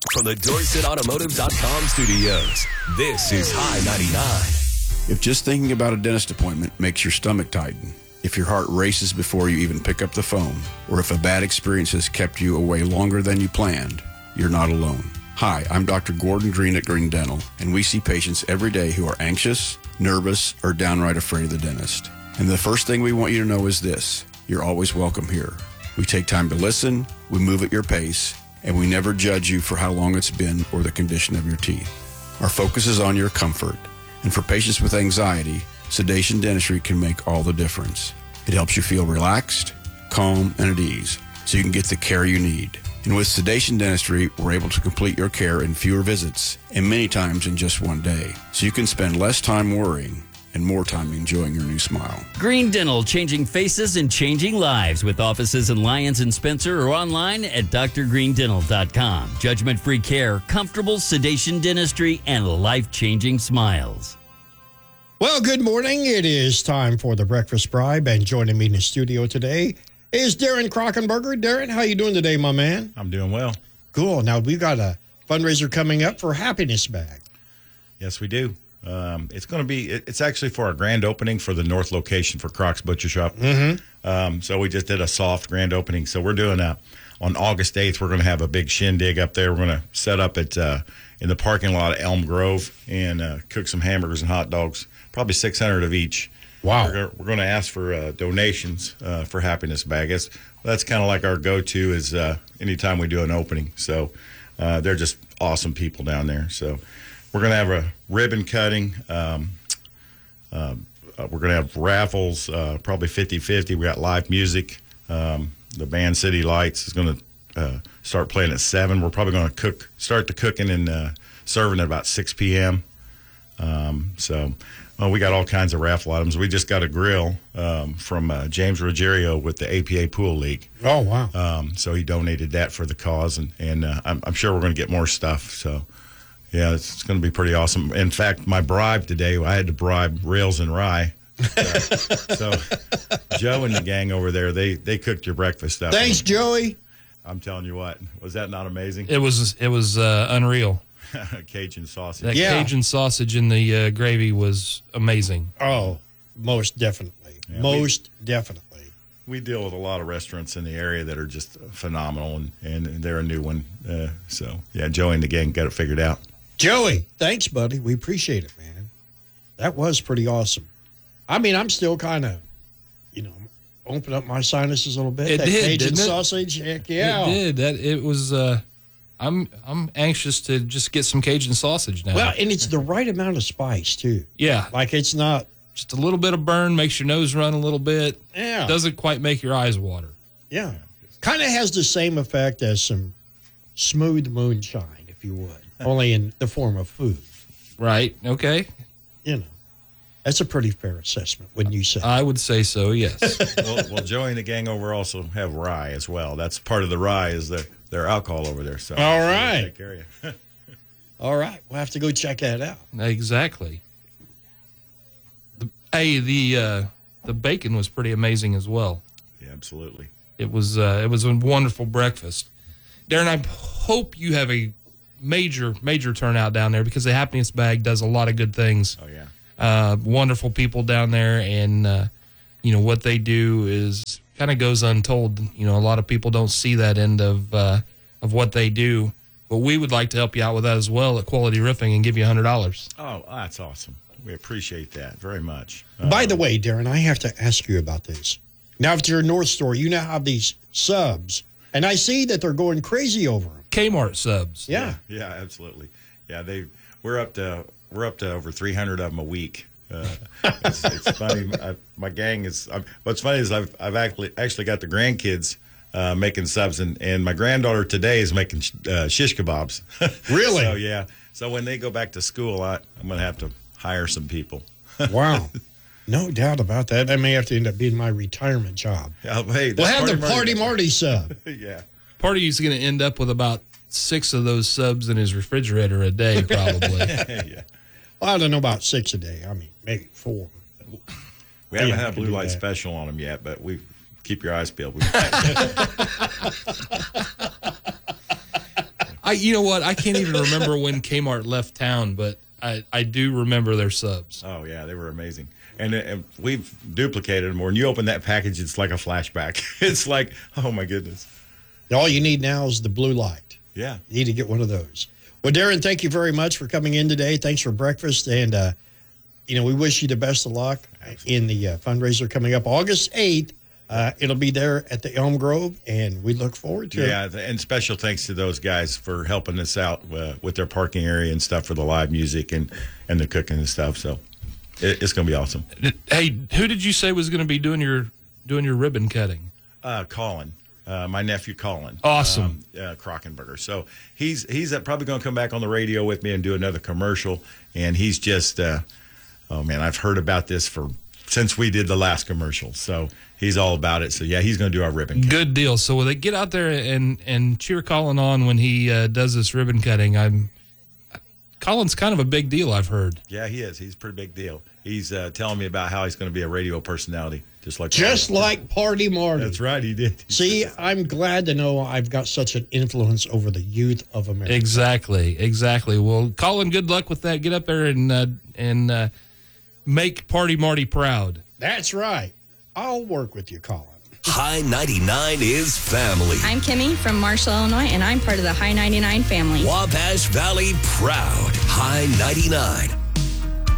From the DorsetAutomotive.com studios, this is High 99. If just thinking about a dentist appointment makes your stomach tighten, if your heart races before you even pick up the phone, or if a bad experience has kept you away longer than you planned, you're not alone. Hi, I'm Dr. Gordon Green at Green Dental, and we see patients every day who are anxious, nervous, or downright afraid of the dentist. And the first thing we want you to know is this: you're always welcome here. We take time to listen, we move at your pace, and we never judge you for how long it's been or the condition of your teeth. Our focus is on your comfort. And for patients with anxiety, sedation dentistry can make all the difference. It helps you feel relaxed, calm, and at ease, so you can get the care you need. And with sedation dentistry, we're able to complete your care in fewer visits, and many times in just one day, so you can spend less time worrying and more time enjoying your new smile. Green Dental, changing faces and changing lives, with offices in Lyons and Spencer, or online at drgreendental.com. Judgment-free care, comfortable sedation dentistry, and life-changing smiles. Well, good morning. It is time for the Breakfast Bribe, and joining me in the studio today is Darren Krockenberger. Darren, how you doing today, my man? I'm doing well. Cool. Now, we've got a fundraiser coming up for Happiness Bag. Yes, we do. It's actually for our grand opening for the North location for Croc's Butcher Shop. Mm-hmm. So we just did a soft grand opening. So we're doing on August 8th, we're going to have a big shindig up there. We're going to set up at in the parking lot of Elm Grove and cook some hamburgers and hot dogs, probably 600 of each. Wow. We're going to ask for donations for Happiness Bag. That's kind of like our go-to is anytime we do an opening. So they're just awesome people down there. So we're going to have a ribbon cutting. We're going to have raffles, probably 50-50. We got live music. The band City Lights is going to start playing at 7. We're probably going to start the cooking and serving at about 6 p.m. We got all kinds of raffle items. We just got a grill from James Ruggiero with the APA Pool League. Oh, wow. So he donated that for the cause, and I'm sure we're going to get more stuff. So, yeah, it's going to be pretty awesome. In fact, my bribe today, I had to bribe Rails and Rye. So Joe and the gang over there, they cooked your breakfast up. Thanks, Joey. I'm telling you what, was that not amazing? It was unreal. Cajun sausage. That Cajun sausage in the gravy was amazing. Oh, most definitely. Yeah, Definitely. We deal with a lot of restaurants in the area that are just phenomenal, and they're a new one. Joey and the gang got it figured out. Joey, thanks, buddy. We appreciate it, man. That was pretty awesome. I mean, I'm still kind of, open up my sinuses a little bit. It did, Cajun didn't it? sausage, heck yeah. It did. It was. I'm anxious to just get some Cajun sausage now. Well, and it's the right amount of spice too. Yeah, Like it's not. just a little bit of burn makes your nose run a little bit. Yeah. Doesn't quite make your eyes water. Yeah. Kind of has the same effect as some smooth moonshine, if you would, only in the form of food. Right. Okay. That's a pretty fair assessment, wouldn't you say? I would say so. Yes. well, Joey and the gang over also have rye as well. That's part of the rye is their alcohol over there. So all right. Take care of you. All right. We'll have to go check that out. Exactly. The bacon was pretty amazing as well. Yeah, absolutely. It was a wonderful breakfast. Darren, I hope you have a major turnout down there, because the Happiness Bag does a lot of good things. Oh yeah. Wonderful people down there, and what they do is kind of goes untold. A lot of people don't see that end of what they do, but we would like to help you out with that as well at Quality Roofing and give you $100. Oh, that's awesome. We appreciate that very much. By the way, Darren, I have to ask you about this. Now, if you're a North Store, you now have these subs, and I see that they're going crazy over them. Kmart subs. Yeah. Yeah, absolutely. Yeah, we're up to over 300 of them a week. It's funny. My gang is. What's funny is I've actually got the grandkids making subs, and my granddaughter today is making shish kebabs. Really? So yeah. So when they go back to school, I'm going to have to hire some people. Wow. No doubt about that. That may have to end up being my retirement job. Hey, We'll have the Party Marty sub. Yeah. Party's going to end up with about 6 of those subs in his refrigerator a day, probably. Yeah. Well, I don't know about 6 a day. I mean, maybe 4. We haven't Yeah, had a we blue can do light that. special on them yet, but we keep your eyes peeled. You know what? I can't even remember when Kmart left town, but I do remember their subs. Oh, yeah, they were amazing. And we've duplicated them more. When you open that package, it's like a flashback. It's like, oh, my goodness. All you need now is the blue light. Yeah. You need to get one of those. Well, Darren, thank you very much for coming in today. Thanks for breakfast. And, we wish you the best of luck in the fundraiser coming up August 8th. It'll be there at the Elm Grove, and we look forward to it. Yeah, and special thanks to those guys for helping us out with their parking area and stuff for the live music and the cooking and stuff. So it's going to be awesome. Hey, who did you say was going to be doing your ribbon cutting? Colin, my nephew Colin. Awesome. Krockenberger. So he's probably going to come back on the radio with me and do another commercial. And he's just, oh man, I've heard about this since we did the last commercial. So he's all about it. So yeah, he's going to do our ribbon cutting. Good deal. So will they get out there and cheer Colin on when he does this ribbon cutting? Colin's kind of a big deal, I've heard. Yeah, he is. He's a pretty big deal. He's telling me about how he's going to be a radio personality, just like Party Marty. That's right, he did. See, I'm glad to know I've got such an influence over the youth of America. Exactly. Well, Colin, good luck with that. Get up there and make Party Marty proud. That's right. I'll work with you, Colin. High 99 is family. I'm Kimmy from Marshall, Illinois, and I'm part of the High 99 family. Wabash Valley proud. High 99.